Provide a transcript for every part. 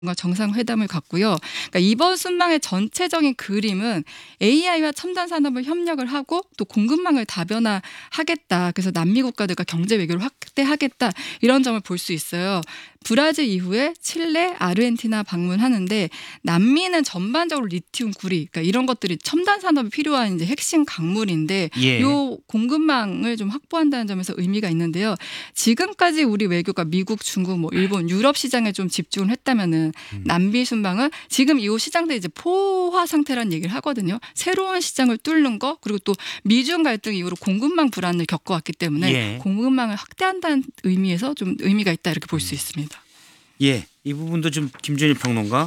정상회담을 갖고요. 그러니까 이번 순방의 전체적인 그림은 AI와 첨단 산업을 협력을 하고 또 공급망을 다변화하겠다. 그래서 남미 국가들과 경제 외교를 확대하겠다. 이런 점을 볼 수 있어요. 브라질 이후에 칠레, 아르헨티나 방문하는데 남미는 전반적으로 리튬, 구리, 그러니까 이런 것들이 첨단 산업이 필요한 이제 핵심 강물인데 예. 요 공급망을 좀 확보한다는 점에서 의미가 있는데요. 지금까지 우리 외교가 미국, 중국, 뭐 일본, 유럽 시장에 좀 집중을 했다면은 남미 순방은 지금 이 시장들 이제 포화 상태라는 얘기를 하거든요. 새로운 시장을 뚫는 거 그리고 또 미중 갈등 이후로 공급망 불안을 겪어왔기 때문에 예. 공급망을 확대한다는 의미에서 좀 의미가 있다 이렇게 볼 수 있습니다. 예, 이 부분도 좀 김준일 평론가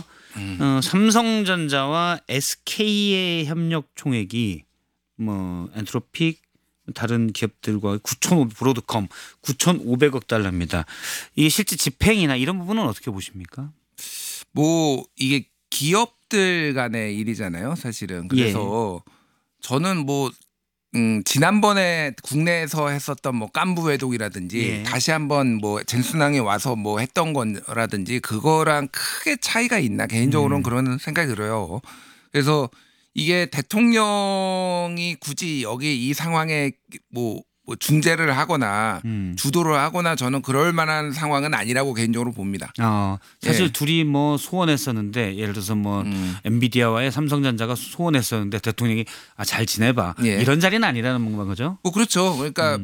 삼성전자와 SK의 협력 총액이 뭐 엔트로픽 다른 기업들과 9,500 브로드컴 9,500억 달러입니다. 이게 실제 집행이나 이런 부분은 어떻게 보십니까? 뭐 이게 기업들 간의 일이잖아요, 사실은. 그래서 저는 뭐 지난번에 국내에서 했었던 뭐 깐부 회동이라든지 다시 한번 뭐 젠순항에 와서 뭐 했던 거라든지 그거랑 크게 차이가 있나 개인적으로는 그런 생각이 들어요. 그래서 이게 대통령이 굳이 여기 이 상황에 뭐 중재를 하거나 주도를 하거나 저는 그럴 만한 상황은 아니라고 개인적으로 봅니다. 사실 둘이 뭐 소원했었는데 예를 들어서 뭐 엔비디아와의 삼성전자가 소원했었는데 대통령이 잘 지내봐 이런 자리는 아니라는 거죠. 뭐 그렇죠. 그러니까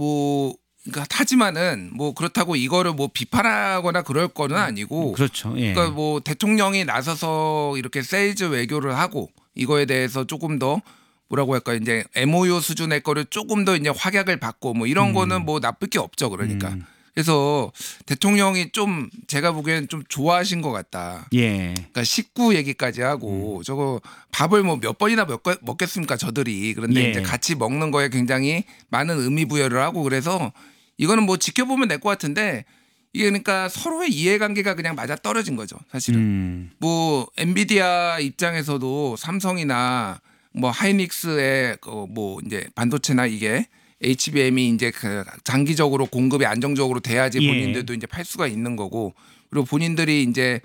그러니까 하지만은 뭐 그렇다고 이거를 뭐 비판하거나 그럴 거는 아니고 그렇죠. 그러니까 뭐 대통령이 나서서 이렇게 세일즈 외교를 하고 이거에 대해서 조금 더 뭐라고 할까 이제 MOU 수준의 거를 조금 더 이제 확약을 받고 뭐 이런 거는 뭐 나쁠 게 없죠. 그러니까 그래서 대통령이 좀 제가 보기에는 좀 좋아하신 것 같다. 그러니까 식구 얘기까지 하고 저거 밥을 뭐 몇 번이나 먹겠습니까 저들이. 그런데 이제 같이 먹는 거에 굉장히 많은 의미 부여를 하고 그래서 이거는 뭐 지켜보면 될 것 같은데 이게 그러니까 서로의 이해관계가 그냥 맞아 떨어진 거죠. 사실은 뭐 엔비디아 입장에서도 삼성이나 뭐 하이닉스의 뭐 이제 반도체나 이게 HBM이 이제 그 장기적으로 공급이 안정적으로 돼야지 본인들도 이제 팔 수가 있는 거고 그리고 본인들이 이제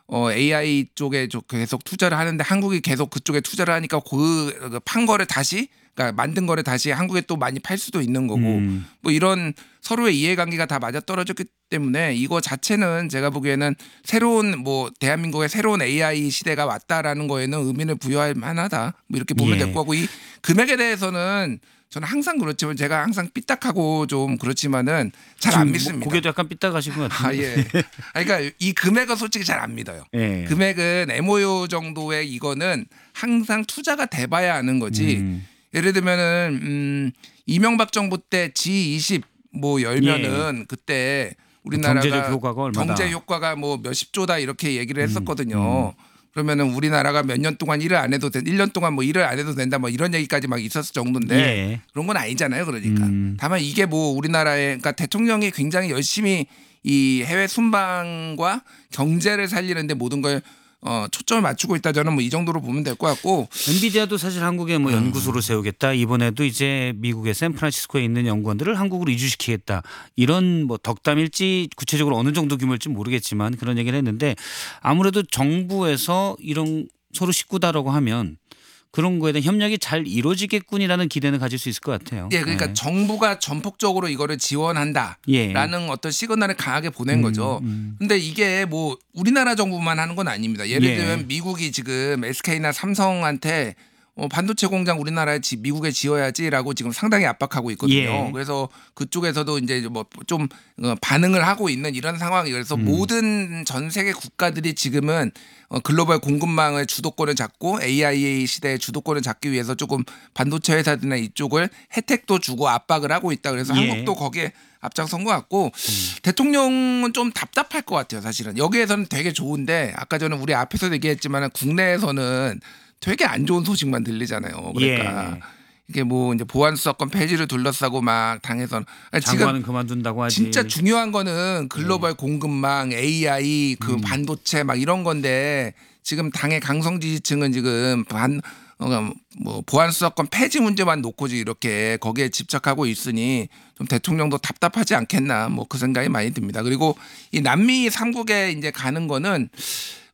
AI 쪽에 계속 투자를 하는데 한국이 계속 그쪽에 투자를 하니까 그 판 거를 다시 그러니까 만든 거를 다시 한국에 또 많이 팔 수도 있는 거고 뭐 이런 서로의 이해관계가 다 맞아 떨어졌기 때문에 이거 자체는 제가 보기에는 새로운 뭐 대한민국의 새로운 AI 시대가 왔다라는 거에는 의미를 부여할 만하다 뭐 이렇게 보면 될 거고 이 금액에 대해서는 저는 항상 그렇지만 제가 항상 삐딱하고 좀 그렇지만은 잘 안 믿습니다. 고개도 약간 삐딱하신 것 같은데. 그러니까 이 금액은 솔직히 잘 안 믿어요. 금액은 MOU 정도의 이거는 항상 투자가 돼봐야 아는 거지. 예를 들면은 이명박 정부 때 G20 뭐 열면은 그때 우리나라가 경제적 효과가 얼마다. 경제 효과가 뭐 몇십 조다 이렇게 얘기를 했었거든요. 그러면은 우리나라가 몇 년 동안 일을 안 해도 1년 동안 뭐 일을 안 해도 된다 뭐 이런 얘기까지 막 있었을 정도인데 그런 건 아니잖아요. 그러니까 다만 이게 뭐 우리나라의 그러니까 대통령이 굉장히 열심히 이 해외 순방과 경제를 살리는데 모든 걸 초점을 맞추고 있다 저는 뭐 이 정도로 보면 될 것 같고 엔비디아도 사실 한국에 뭐 연구소를 세우겠다 이번에도 이제 미국의 샌프란시스코에 있는 연구원들을 한국으로 이주시키겠다 이런 뭐 덕담일지 구체적으로 어느 정도 규모일지 모르겠지만 그런 얘기를 했는데 아무래도 정부에서 이런 서로 식구다라고 하면 그런 거에 대한 협력이 잘 이루어지겠군이라는 기대는 가질 수 있을 것 같아요. 그러니까 정부가 전폭적으로 이거를 지원한다라는 어떤 시그널을 강하게 보낸 거죠. 근데 이게 뭐 우리나라 정부만 하는 건 아닙니다. 예를 들면 미국이 지금 SK나 삼성한테 반도체 공장 우리나라에 미국에 지어야지라고 지금 상당히 압박하고 있거든요. 그래서 그쪽에서도 이제 뭐 좀 반응을 하고 있는 이런 상황이 그래서 모든 전 세계 국가들이 지금은 글로벌 공급망의 주도권을 잡고 AI 시대의 주도권을 잡기 위해서 조금 반도체 회사들이나 이쪽을 혜택도 주고 압박을 하고 있다. 그래서 한국도 거기에 앞장선 것 같고 대통령은 좀 답답할 것 같아요. 사실은 여기에서는 되게 좋은데 아까 저는 우리 앞에서 얘기했지만 국내에서는 되게 안 좋은 소식만 들리잖아요. 그러니까 이게 뭐 이제 보안수사권 폐지를 둘러싸고 막 당에서는 장관은 그만둔다고 하지. 진짜 중요한 거는 글로벌 공급망, AI, 그 반도체 막 이런 건데 지금 당의 강성 지지층은 지금 뭐 보안 수사권 폐지 문제만 놓고지 이렇게 거기에 집착하고 있으니 좀 대통령도 답답하지 않겠나 뭐 그 생각이 많이 듭니다. 그리고 이 남미 3국에 이제 가는 거는